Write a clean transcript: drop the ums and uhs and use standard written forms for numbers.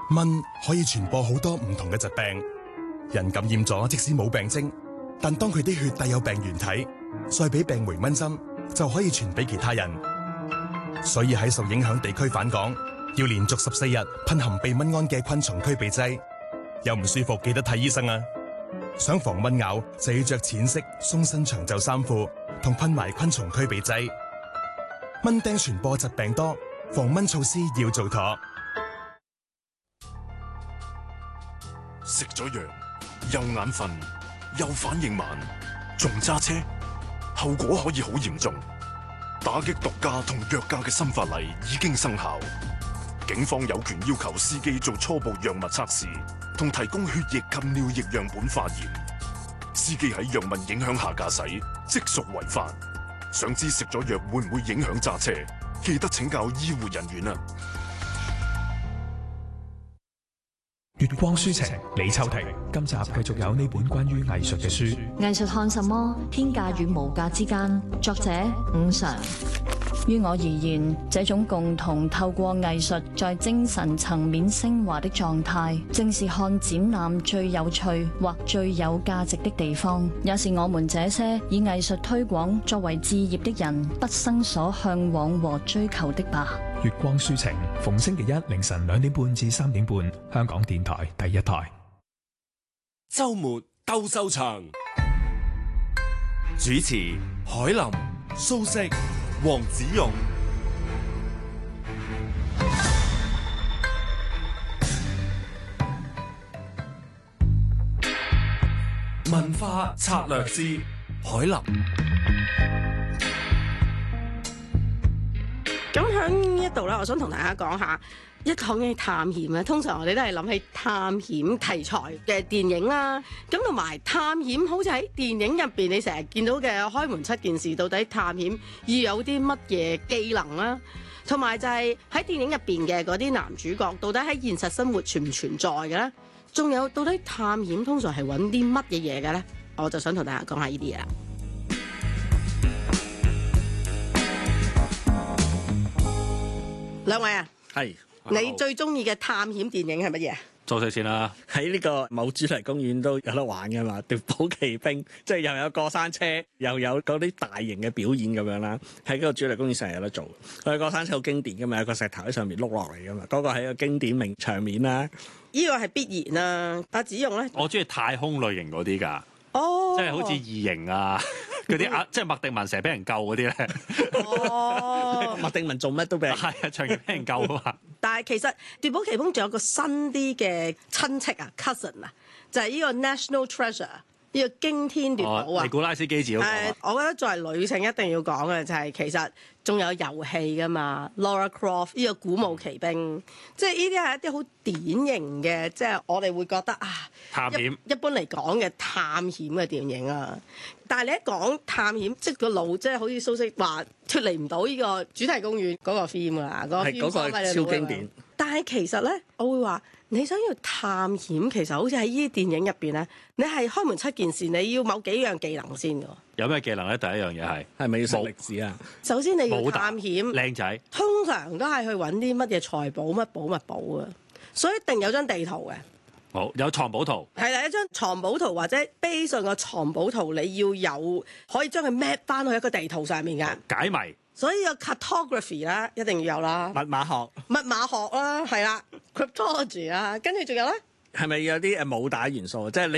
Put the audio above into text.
蚊可以傳播好多唔同嘅疾病，人感染咗即使冇病徵，但當佢啲血帶有病原體，再俾病媒蚊針，就可以傳俾其他人。所以喺受影響地區返港，要連續14日噴含避蚊胺嘅昆蟲驅避劑。有唔舒服記得睇醫生啊！想防蚊咬就要着淺色鬆身長袖衫褲，同噴埋昆蟲驅避劑。蚊叮傳播疾病多，防蚊措施要做妥。 食咗藥又眼瞓又反應慢，仲揸車，後果可以好嚴重。打擊毒駕同藥駕嘅新法例已經生效，警方有權要求司機做初步藥物測試，同提供血液及尿液樣本化驗。司機喺藥物影響下駕駛，即屬違法。想知食咗藥會唔會影響揸車？記得請教醫護人員啊！ 月光書情，李秋婷。今集繼續有呢本關於藝術嘅書。 藝術看什麼？天價與無價之間。作者伍常。於我而言，這種共同透過藝術在精神層面升華的狀態，正是看展覽最有趣或最有價值的地方，也是我們這些以藝術推廣作為志業的人畢生所向往和追求的吧。 月光書情，逢星期一凌晨2點半至3點半，香港電台第一台。 週末鬥獸場，主持海林、蘇軾、黃子勇。文化策略師海林。 咁喺呢一度咧，我想同大家講下，一講起探險咧，通常我哋都係諗起探險題材嘅電影啦。咁同埋探險，好似喺電影入邊你成日見到嘅開門七件事，到底探險要有啲乜嘢技能啦？同埋就係喺電影入邊嘅嗰啲男主角，到底喺現實生活存唔存在嘅咧？仲有到底探險通常係揾啲乜嘢嘢嘅咧？我就想同大家講下呢啲嘢啦。兩位啊， 係你最中意嘅探險電影係乜嘢？ 坐勢先啦，喺呢個某主題公園都有得玩㗎嘛，奪寶奇兵，即係又有過山車，又有嗰啲大型嘅表演咁樣啦。喺嗰個主題公園成日有得做。佢過山車好經典㗎嘛，有個石頭喺上面碌落嚟㗎嘛，嗰個係一個經典名場面啦。 呢個係必然啦。阿子勇咧， 我中意太空類型嗰啲㗎， 哦， 即係好似異形啊嗰啲啊，即係麥迪文成日俾人救嗰啲咧。 哦， 麥迪文做乜都俾人係啊，長期俾人救啊嘛。 但係其實奪寶奇兵仲有個新啲嘅親戚啊 cousin 啊，就係呢個 National Treasure 呢個驚天奪寶啊。 尼古拉斯基治嗰個。 我覺得作為女性一定要講嘅就係其實仲有遊戲噶嘛 ，Lara Croft 呢個古墓奇兵，即係呢啲係一啲好典型嘅，即係我哋會覺得啊， 探險一般嚟講嘅探險嘅電影啊。但係你一講探險，即係個腦即係好似蘇軾話脫離唔到呢個主題公園嗰個 film 啊，嗰個 film 係超經典。 但係其實咧，我會話你想要探險，其實好似喺呢啲電影入邊咧，你係開門七件事，你要某幾樣技能先㗎。 有咩技能咧？第一樣嘢係咪要識歷史啊？ 首先你要探險， 靚仔通常都係去揾啲乜嘢財寶、乜寶物寶啊，所以一定有張地圖嘅。 好，有藏寶圖， 係啦，一張藏寶圖或者 base 上個藏寶圖，你要有可以將佢 map 翻去一個地圖上面㗎。 解謎， 所以個 cartography 啦，一定要有啦。 密碼學啦，係啦 ，cryptology 啦，跟住仲有咧， 係咪有啲武打元素？即係你。